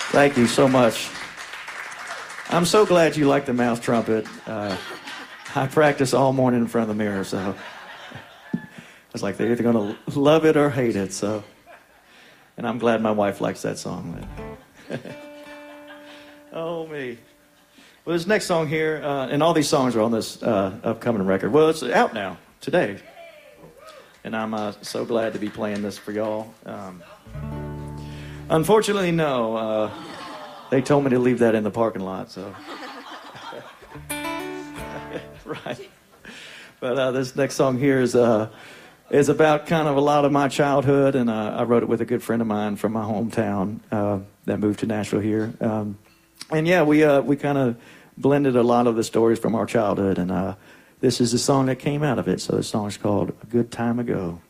Thank you so much. I'm so glad you like the mouth trumpet. I practice all morning in front of the mirror, so it's like they're either going to love it or hate it. So, and I'm glad my wife likes that song. Oh me. Well, this next song here, and all these songs are on this upcoming record. Well, it's out now today, and I'm so glad to be playing this for y'all. Unfortunately, no. They told me to leave that in the parking lot, so. Right. But this next song here is about kind of a lot of my childhood, and I wrote it with a good friend of mine from my hometown that moved to Nashville here. And yeah, we kind of blended a lot of the stories from our childhood, and this is the song that came out of it. So the song is called A Good Time Ago.